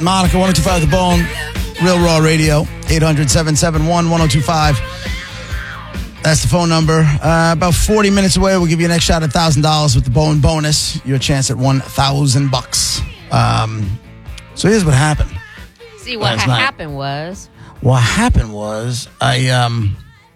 Monica, 1025 The Bone, Real Raw Radio, 800-771-1025. That's the phone number. About 40 minutes away, we'll give you an next shot at $1,000 with the Bone bonus. Your chance at $1,000. So here's what happened. See, what happened was... What happened was, I've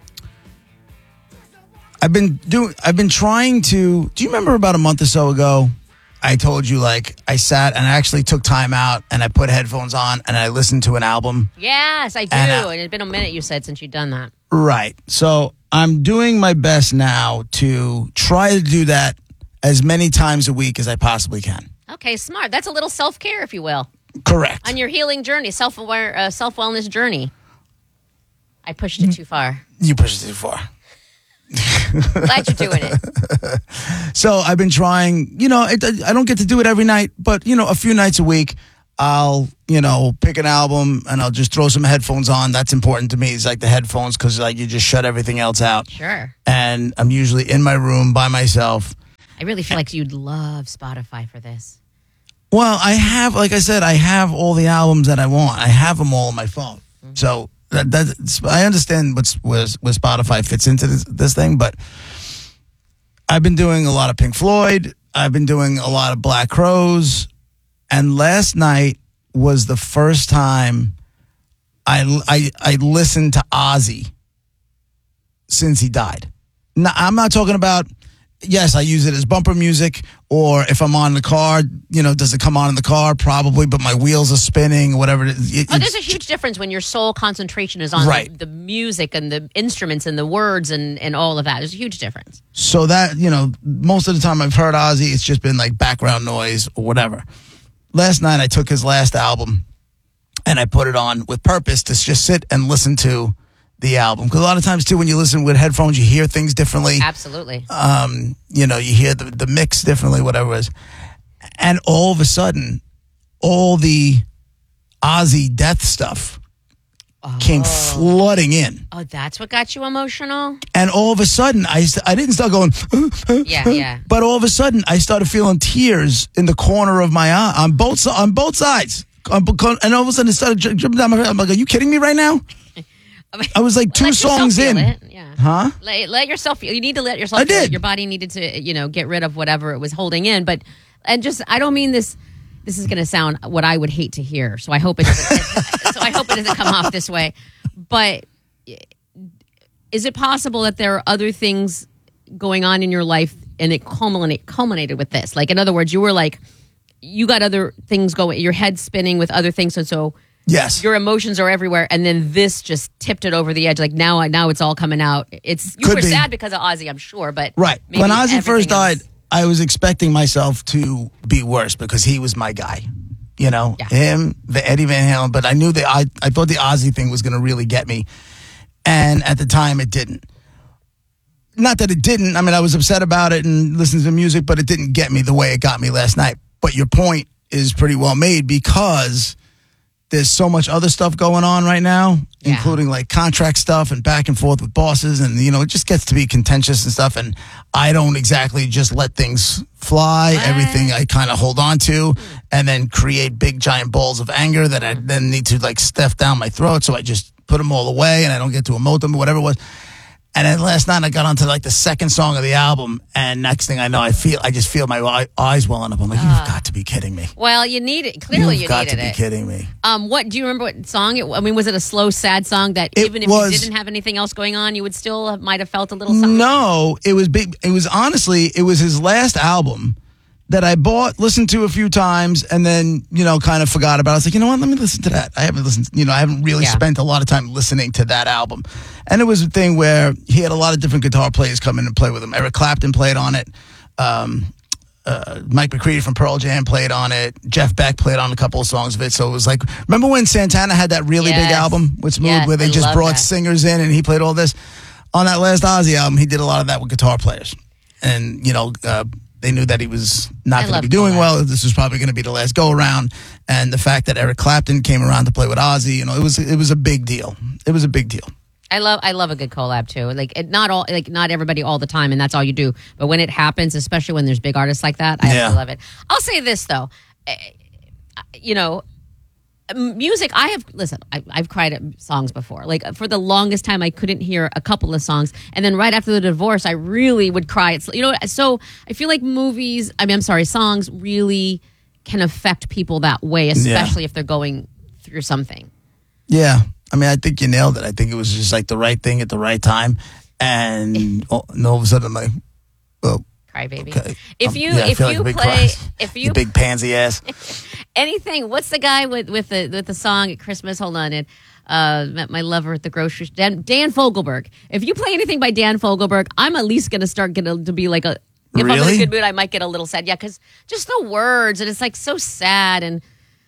been trying to... Do you remember about a month or so ago, I told you, like, I sat and I actually took time out and I put headphones on and I listened to an album? Yes, I do. And it's been a minute, you said, since you've done that. Right. So I'm doing my best now to try to do that as many times a week as I possibly can. Okay, smart. That's a little self-care, if you will. Correct. On your healing journey, self-wellness journey. I pushed it too far. You pushed it too far. Glad you're doing it. So I've been trying, I don't get to do it every night, but, a few nights a week, I'll, pick an album and I'll just throw some headphones on. That's important to me. It's like the headphones because you just shut everything else out. Sure. And I'm usually in my room by myself. I really feel like you'd love Spotify for this. Well, I have all the albums that I want. I have them all on my phone. Mm-hmm. So I understand where Spotify fits into this thing, but I've been doing a lot of Pink Floyd. I've been doing a lot of Black Crowes. And last night was the first time I listened to Ozzy since he died. Now, I'm not talking about, yes, I use it as bumper music, or if I'm on the car, does it come on in the car? Probably, but my wheels are spinning, whatever it is. There's a huge difference when your sole concentration is on the music and the instruments and the words and all of that. There's a huge difference. So that, most of the time I've heard Ozzy, it's just been like background noise or whatever. Last night I took his last album and I put it on with purpose to just sit and listen to the album. Because a lot of times, too, when you listen with headphones, you hear things differently. Absolutely. You hear the mix differently, whatever it is. And all of a sudden, all the Ozzy death stuff came flooding in. Oh, that's what got you emotional? And all of a sudden, I didn't start going, yeah. But all of a sudden, I started feeling tears in the corner of my eye, on both sides. And all of a sudden, it started dripping down my head. I'm like, are you kidding me right now? I was like two songs in. Yeah. Huh? Let yourself feel. You need to let yourself feel it. Your body needed to, get rid of whatever it was holding in. I don't mean this is going to sound what I would hate to hear. So I hope it doesn't come off this way. But is it possible that there are other things going on in your life and it culminated with this? Like, in other words, you were like, you got other things going, your head spinning with other things. So yes, your emotions are everywhere, and then this just tipped it over the edge. Like now it's all coming out. You were sad because of Ozzy, I'm sure, but right when Ozzy first died, I was expecting myself to be worse because he was my guy. Him, the Eddie Van Halen. But I knew that I thought the Ozzy thing was going to really get me, and at the time it didn't. Not that it didn't. I mean, I was upset about it and listening to the music, but it didn't get me the way it got me last night. But your point is pretty well made because there's so much other stuff going on right now, including like contract stuff and back and forth with bosses. And, it just gets to be contentious and stuff. And I don't exactly just let things fly. Everything I kind of hold on to and then create big giant balls of anger that I then need to like stuff down my throat. So I just put them all away and I don't get to emote them or whatever it was. And then last night I got onto like the second song of the album, and next thing I know, I just feel my eyes welling up. I'm like, you've got to be kidding me. Well, you need it. Clearly, you've got to be kidding me. What do you remember? What song? Was it a slow, sad song that even if you didn't have anything else going on, you would still might have felt a little something? No, it was big. It was honestly, it was his last album that I bought, listened to a few times, and then, kind of forgot about it. I was like, you know what, let me listen to that. I haven't listened, I haven't really spent a lot of time listening to that album. And it was a thing where he had a lot of different guitar players come in and play with him. Eric Clapton played on it. Mike McCready from Pearl Jam played on it. Jeff Beck played on a couple of songs of it. So it was like, remember when Santana had that really big album with Smooth where they just brought singers in and he played all this? On that last Ozzy album, he did a lot of that with guitar players. And, they knew that he was not going to be doing well. This was probably going to be the last go around. And the fact that Eric Clapton came around to play with Ozzy, it was a big deal. It was a big deal. I love a good collab too. Not everybody all the time, and that's all you do. But when it happens, especially when there's big artists like that, I love it. I'll say this though, music, I've cried at songs before. Like for the longest time I couldn't hear a couple of songs, and then right after the divorce I really would cry. It's so I feel like songs really can affect people that way, especially if they're going through something. Yeah. I mean, I think you nailed it. I think it was just like the right thing at the right time, and all of a sudden I'm like, well, cry baby. Okay. If you big pansy ass. Anything. What's the guy with the song at Christmas? Hold on, met my lover at the grocery store. Dan Fogelberg. If you play anything by Dan Fogelberg, I'm at least gonna start to be like a. If I'm in a good mood, I might get a little sad. Yeah, because just the words, and it's like so sad, and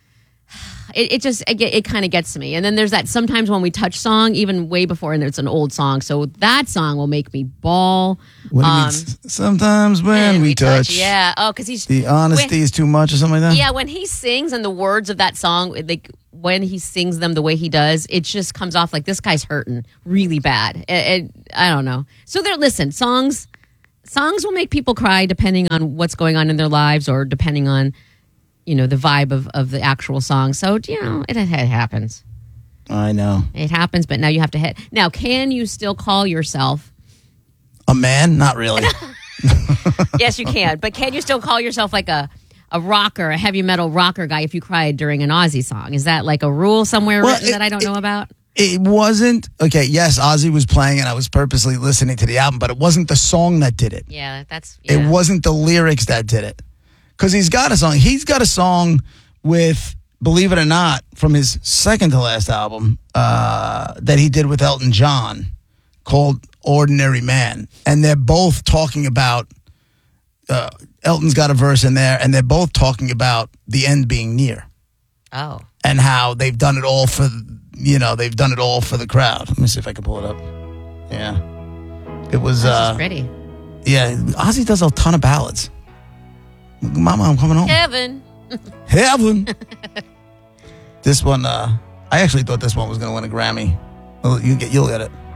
it kind of gets to me. And then there's that Sometimes When We Touch song, even way before, and it's an old song, so that song will make me bawl. What do you mean? Sometimes when we touch. Yeah. Oh, because the honesty is too much or something like that? Yeah, when he sings and the words of that song, like when he sings them the way he does, it just comes off like this guy's hurting really bad. I don't know. So songs will make people cry depending on what's going on in their lives or depending on, the vibe of the actual song. So, it happens. I know. It happens, but now you have to hit. Now, can you still call yourself a man? Not really. Yes, you can. But can you still call yourself like a rocker, a heavy metal rocker guy if you cried during an Ozzy song? Is that like a rule somewhere written that I don't know about? It wasn't. Okay, yes, Ozzy was playing and I was purposely listening to the album, but it wasn't the song that did it. Yeah, It wasn't the lyrics that did it. Because he's got a song. He's got a song with, believe it or not, from his second to last album that he did with Elton John called Ordinary Man. And they're both talking about, Elton's got a verse in there, and they're both talking about the end being near. Oh. And how they've done it all for, the crowd. Let me see if I can pull it up. Yeah. It was... pretty. Yeah, Ozzy does a ton of ballads. Mama, I'm coming home. Heaven. This one, I actually thought this one was going to win a Grammy. You'll get it.